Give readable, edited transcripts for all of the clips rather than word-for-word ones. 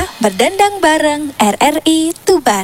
berdendang bareng RRI Tuban.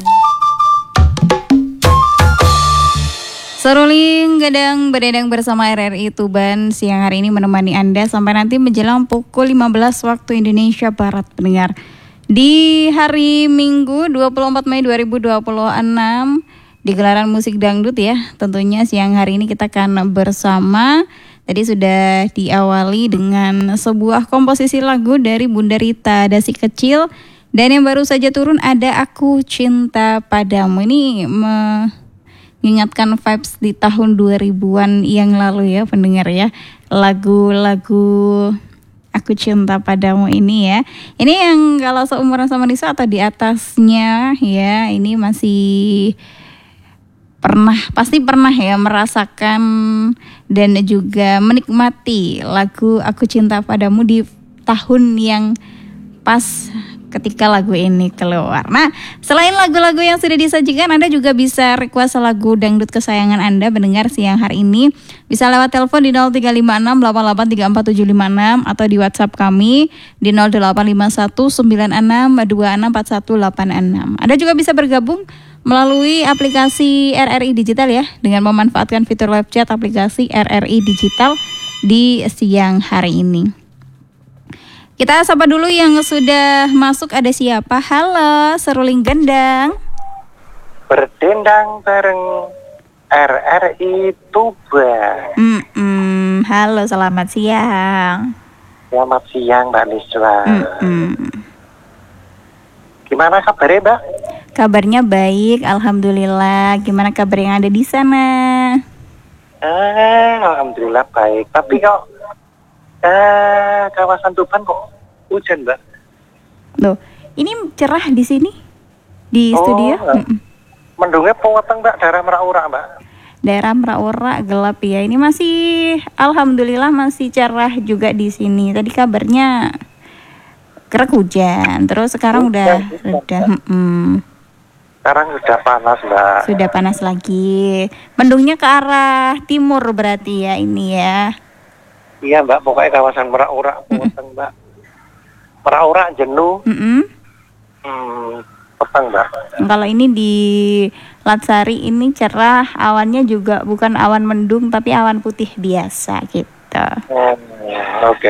Seruling Gedang berdendang bersama RRI Tuban siang hari ini menemani Anda sampai nanti menjelang pukul 15 waktu Indonesia Barat, pendengar. Di hari Minggu 24 Mei 2026 di gelaran musik dangdut ya, tentunya siang hari ini kita akan bersama. Tadi sudah diawali dengan sebuah komposisi lagu dari Bunda Rita Dasi Kecil, dan yang baru saja turun ada Aku Cinta Padamu. Ini mengingatkan vibes di tahun 2000-an yang lalu ya, pendengar ya. Lagu-lagu Aku Cinta Padamu ini ya. Ini yang kalau seumuran sama Nisa atau di atasnya ya, ini masih pasti pernah ya merasakan dan juga menikmati lagu Aku Cinta Padamu di tahun yang pas ketika lagu ini keluar. Nah, selain lagu-lagu yang sudah disajikan, Anda juga bisa request lagu dangdut kesayangan Anda mendengar siang hari ini. Bisa lewat telepon di 0356 8834 756 atau di WhatsApp kami di 0851 96 264186. Anda juga bisa bergabung melalui aplikasi RRI Digital ya, dengan memanfaatkan fitur live chat aplikasi RRI Digital di siang hari ini. Kita sapa dulu yang sudah masuk, ada siapa? Halo, Seruling Gendang. Berdendang bareng RRI Tuban. Halo, selamat siang. Selamat siang Mbak Niswa. Gimana kabarnya Mbak? Kabarnya baik, alhamdulillah. Gimana kabar yang ada di sana? Alhamdulillah baik. Tapi kok kawasan Tuban kok hujan Mbak? Loh, ini cerah di sini di studio. Mendungnya poweteng Mbak, daerah Meraura Mbak. Daerah Meraura gelap ya. Ini masih alhamdulillah masih cerah juga di sini. Tadi kabarnya kerek hujan, terus sekarang udah. Sekarang sudah panas Mbak. Sudah panas lagi. Mendungnya ke arah timur berarti ya ini ya. Iya Mbak, pokoknya kawasan Meraura poweteng Mbak. Meraura jenuh. Petang Mbak. Kalau ini di Latsari ini cerah, awannya juga bukan awan mendung tapi awan putih biasa gitu. Oke.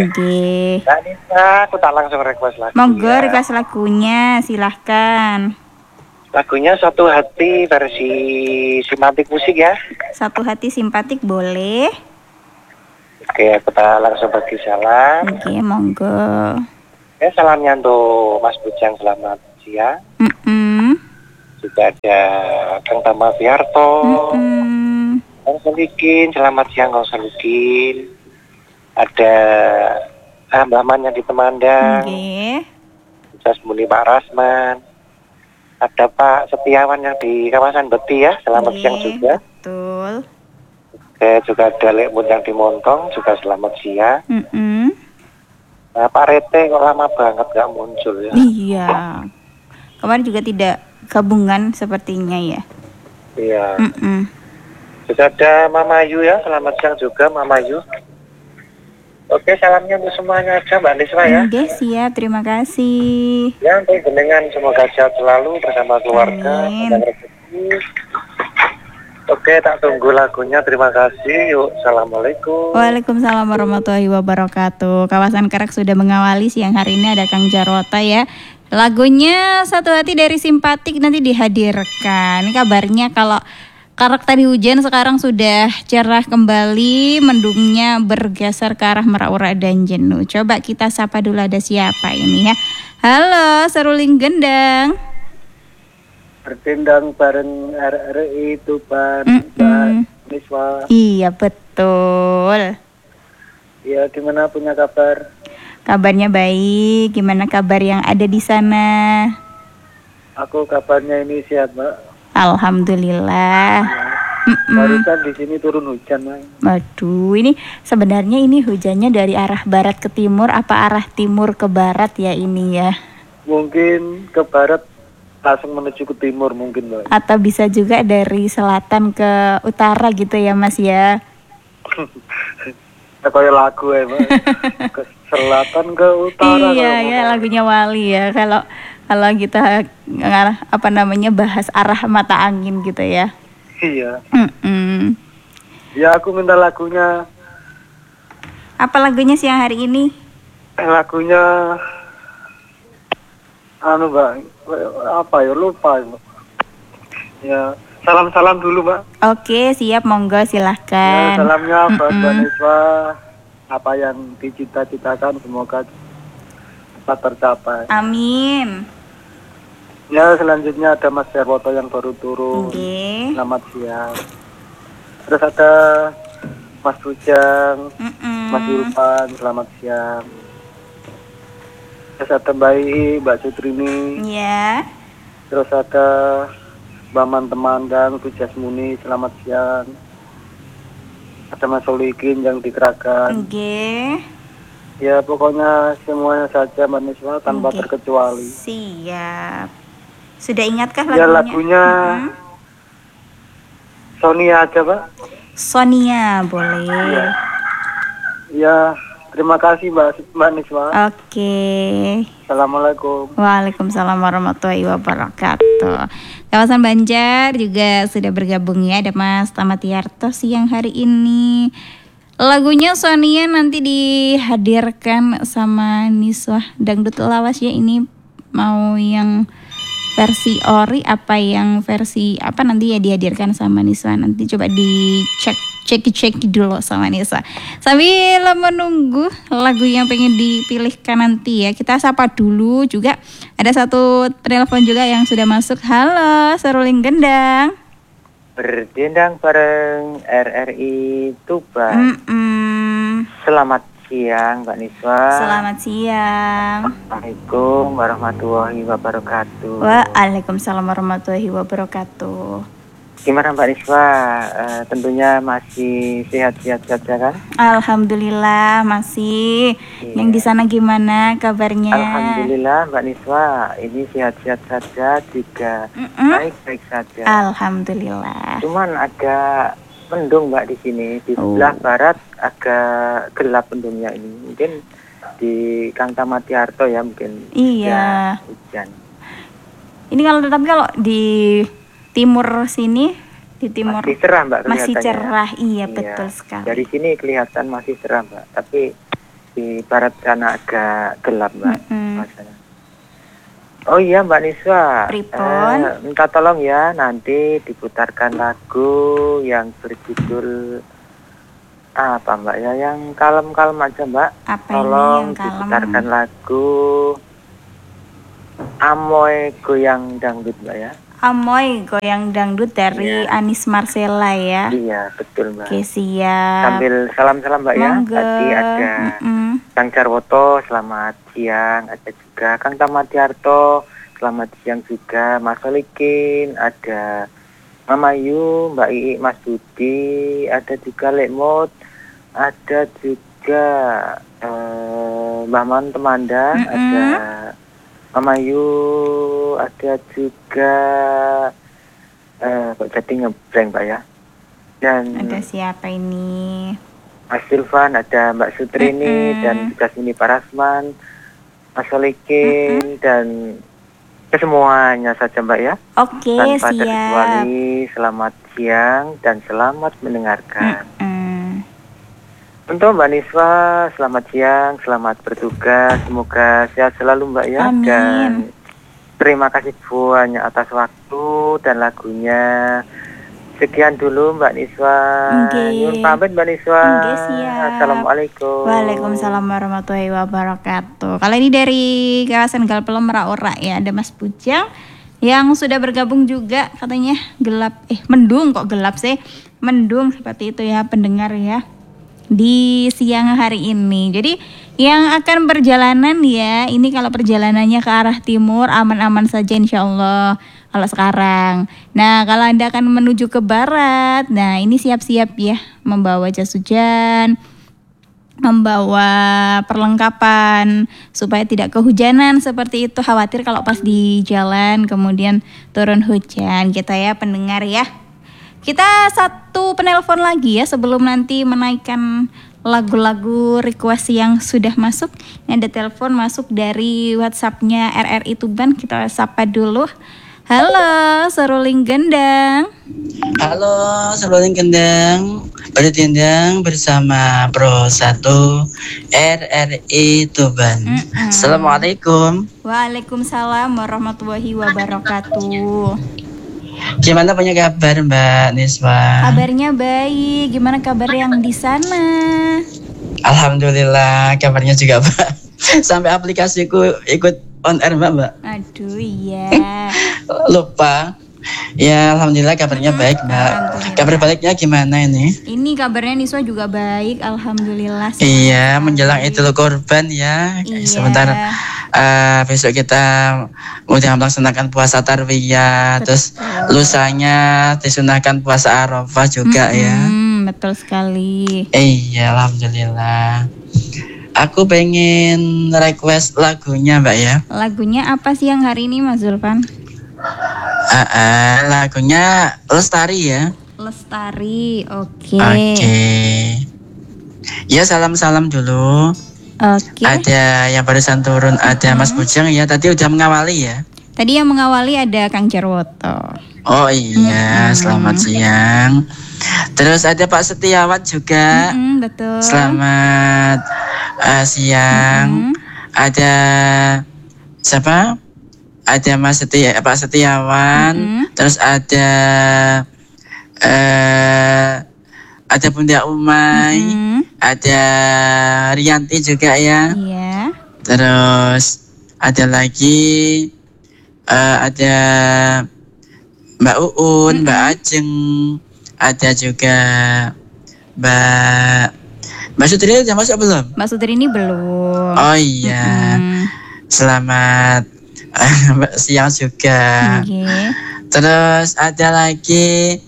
Nah, aku tak langsung request lagu. Monggo request lagunya, silahkan. Lagunya Satu Hati versi Simpatik Musik ya. Satu Hati Simpatik boleh. Oke, aku tak langsung bagi salam. Oke, monggo. Salamnya untuk Mas Bujang, selamat siang. Juga ada Kang Tama Fiarto, Kang Solikin, selamat siang Kang Solikin. Ada Mbak Man yang di Temandang, Ustaz Muni Pak Rasman. Ada Pak Setiawan yang di kawasan Beti ya, selamat siang juga. Betul. Juga ada Lekmut yang di Montong, juga selamat siang. Nah, Pak Rete kok lama banget gak muncul ya? Iya, kemarin juga tidak gabungan sepertinya ya. Iya. Juga ada Mama Yu ya, selamat siang juga Mama Yu. Oke, salamnya untuk semuanya aja Mbak Niswa ya. Oke, siap, terima kasih. Ya, untuk jenengan semoga sehat selalu bersama keluarga. Amin. Oke, tak tunggu lagunya. Terima kasih. Yuk, assalamualaikum. Waalaikumsalam warahmatullahi wabarakatuh. Kawasan Kerak sudah mengawali siang hari ini, ada Kang Jarota ya. Lagunya Satu Hati dari Simpatik nanti dihadirkan. Ini kabarnya kalau Kerak tadi hujan, sekarang sudah cerah kembali, mendungnya bergeser ke arah Meraura dan jenuh. Coba kita sapa dulu, ada siapa ini ya. Halo, Seruling Gendang. Berdendang bareng RRI Tuban, Mbak Niswa. Iya betul. Iya, gimana punya kabar? Kabarnya baik. Gimana kabar yang ada di sana? Aku kabarnya ini sehat Mbak. Alhamdulillah. Barusan di sini turun hujan Mbak. Waduh, ini sebenarnya ini hujannya dari arah barat ke timur, apa arah timur ke barat ya ini ya? Mungkin ke barat langsung menuju ke timur mungkin Mbak. Atau bisa juga dari selatan ke utara gitu ya Mas ya. Kayak lagu ya, Mbak. Ke selatan ke utara. Iya ya, lagunya Wali ya. Kalau kita bahas arah mata angin gitu ya. Iya. Ya aku minta lagunya. Apa lagunya siang hari ini? Lagunya Mbak, apa ya, lupa Mbak. Ya, salam-salam dulu Mbak. Oke, siap, monggo silahkan. Ya, salamnya buat Mbak Niswa. Apa yang dicita-citakan semoga dapat tercapai. Amin. Ya, selanjutnya ada Mas Herwoto yang baru turun. Okay. Selamat siang. Terus ada Mas Bujang, Mas Irfan, selamat siang. Terus ada Mbak Ii, Mbak Sutrini. Iya. Terus ada Baman Temandang, Bu Jasmuni, selamat siang. Ada Mas Solikin yang di Kragan. Oke. Ya pokoknya semuanya saja Mbak Niswa tanpa terkecuali. Siap. Sudah ingatkah lagunya? Ya lagunya Sonia aja Pak. Sonia boleh. Ya terima kasih Mbak Niswa. Oke. Assalamualaikum. Waalaikumsalam warahmatullahi wabarakatuh. Kawasan Banjar juga sudah bergabung ya. Ada Mas Tamatiarto siang hari ini. Lagunya Sonia nanti dihadirkan sama Niswa Dangdut Lawas ya. Ini mau yang versi ori apa yang versi apa nanti ya dihadirkan sama Niswa. Nanti coba cek dulu sama Nisa. Sambil menunggu lagu yang pengen dipilihkan nanti ya, kita sapa dulu juga. Ada satu telepon juga yang sudah masuk. Halo, Seruling Gendang. Berdendang bareng RRI Tuban. Selamat siang Mbak Niswa. Selamat siang. Assalamualaikum warahmatullahi wabarakatuh. Waalaikumsalam warahmatullahi wabarakatuh. Gimana Mbak Niswa? Tentunya masih sehat-sehat saja kan? Alhamdulillah masih. Iya. Yang di sana gimana kabarnya? Alhamdulillah Mbak Niswa, ini sehat-sehat saja juga baik-baik saja. Alhamdulillah. Cuman agak mendung Mbak di sini, di sebelah barat agak gelap mendungnya ini. Mungkin di Kang Tamatiarto ya mungkin. Iya. Hujan. Ini tapi kalau di timur sini, di timur masih cerah Mbak kelihatannya. Masih cerah, iya betul sekali. Dari sini kelihatan masih cerah Mbak, tapi di barat sana agak gelap Mbak. Oh iya Mbak Niswa, minta tolong ya nanti diputarkan lagu yang berjudul apa Mbak ya, yang kalem-kalem aja Mbak. Apa tolong ini yang kalem? Diputarkan lagu Amoy Goyang Dangdut Mbak ya. Amoy Goyang Dangdut dari Anis Marcella ya. Iya betul Mbak. Oke siap. Sambil salam-salam Mbak ya. Tadi ada Kang Jarwoto selamat siang. Ada juga Kang Tamatiarto selamat siang juga. Mas Solikin, ada Mama Yu, Mbak Ii, Mas Budi, ada juga Lekmot, ada juga Mbah Man Temandang, ada Mama Yu, ada juga kok jadi ngeblank Pak ya. Dan ada siapa ini? Mas Silvan, ada Mbak Sutrini dan Jasmini Parasman, Mas Solikin dan kesemuanya saja Mbak ya. Oke, tanpa siap. terkecuali selamat siang dan selamat mendengarkan. Untuk Mbak Niswa, selamat siang, selamat bertugas, semoga sehat selalu Mbak ya. Amin. Dan terima kasih banyak atas waktu dan lagunya. Sekian dulu Mbak Niswa. Nyun pamit Mbak Niswa. Siap. Assalamualaikum. Waalaikumsalam warahmatullahi wabarakatuh. Kali ini dari kawasan Galpelom Merak ya, ada Mas Bujang yang sudah bergabung juga, katanya gelap, mendung kok gelap sih. Mendung seperti itu ya pendengar ya. Di siang hari ini. Jadi yang akan perjalanan ya, ini kalau perjalanannya ke arah timur aman-aman saja insya Allah kalau sekarang. Nah kalau Anda akan menuju ke barat, nah ini siap-siap ya, membawa jas hujan, membawa perlengkapan supaya tidak kehujanan seperti itu. Khawatir kalau pas di jalan kemudian turun hujan kita ya pendengar ya. Kita satu penelpon lagi ya sebelum nanti menaikkan lagu-lagu request yang sudah masuk. Ada telepon masuk dari WhatsApp-nya RRI Tuban, kita sapa dulu. Halo, Seruling Gendang. Halo, Seruling Gendang. Bertindang bersama Pro 1 RRI Tuban. Assalamualaikum. Waalaikumsalam warahmatullahi wabarakatuh. Gimana punya kabar Mbak Niswa? Kabarnya baik. Gimana kabar yang di sana? Alhamdulillah, kabarnya juga baik. Sampai aplikasiku ikut on air Mbak. Aduh iya. Lupa. Ya alhamdulillah kabarnya baik Mbak. Kabar baliknya gimana ini? Ini kabarnya Niswa juga baik, alhamdulillah. Iya, menjelang Idul Kurban ya. Iya. Sebentar besok kita udah melaksanakan puasa Tarwiyah, terus lusanya disunahkan puasa Arafah juga ya. Betul sekali. Iya, alhamdulillah. Aku pengen request lagunya Mbak ya. Lagunya apa sih yang hari ini Mas Zulfan? Lagunya Lestari ya. Lestari, oke. Oke. Ya salam-salam dulu. Oke. Ada yang barusan turun, ada Mas Bujang ya. Tadi udah mengawali ya. Tadi yang mengawali ada Kang Jarwoto. Oh iya, selamat siang. Terus ada Pak Setiawan juga. Betul. Selamat siang. Ada siapa? Ada Pak Setiawan. Terus ada Bunda Umay. Ada Rianti juga ya. Iya. Terus ada lagi ada Mbak Uun, Mbak Ajeng, ada juga Mbak Sutri udah masuk belum? Mbak Sutri ini belum. Oh iya, selamat siang juga. Okay. Terus ada lagi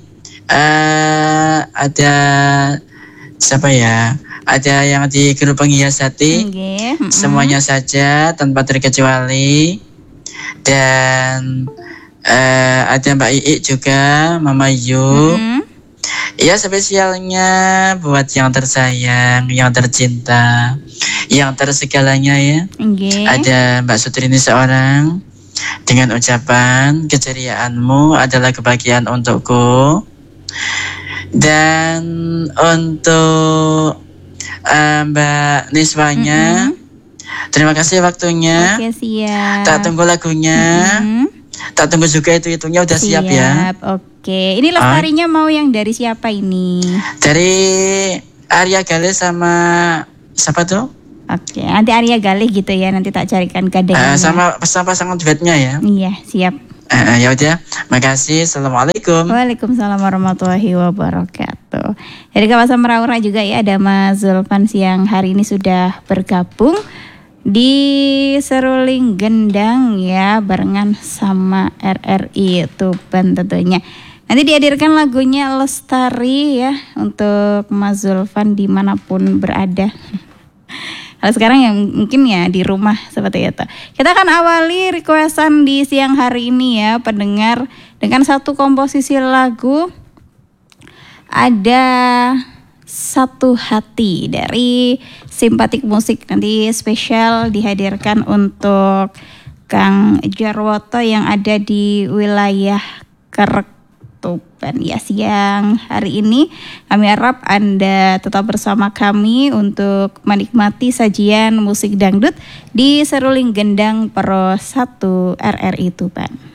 ada siapa ya? Ada yang di grup penghias hati. Semuanya saja tanpa terkecuali. Dan ada Mbak Ii juga, Mama Yu. Ya spesialnya buat yang tersayang, yang tercinta, yang tersegalanya ya. Ada Mbak Sutrini seorang dengan ucapan keceriaanmu adalah kebahagiaan untukku. Dan untuk Mbak Niswanya, terima kasih waktunya. Oke, siap. Tak tunggu lagunya. Tak tunggu juga itu-itunya udah siap ya. Oke, ini Lestarinya mau yang dari siapa ini? Dari Arya Galih sama siapa tuh? Oke, nanti Arya Galih gitu ya, nanti tak carikan kadangnya. Sama pasangan duetnya ya. Iya, siap. Ya udah, makasih. Assalamualaikum. Waalaikumsalam warahmatullahi wabarakatuh. Dari kawasan Meraura juga ya ada Mas Zulfan siang hari ini sudah bergabung di Seruling Gendang ya, barengan sama RRI Tuban tentunya. Nanti dihadirkan lagunya Lestari ya untuk Mas Zulfan dimanapun berada. Kalau sekarang yang mungkin ya di rumah seperti itu. Kita akan awali requestan di siang hari ini ya pendengar dengan satu komposisi lagu. Ada Satu Hati dari Simpatik Musik, nanti spesial dihadirkan untuk Kang Jarwoto yang ada di wilayah Kerek Tuban ya siang hari ini. Kami harap Anda tetap bersama kami untuk menikmati sajian musik dangdut di Seruling Gendang Pro 1 RRI Tuban.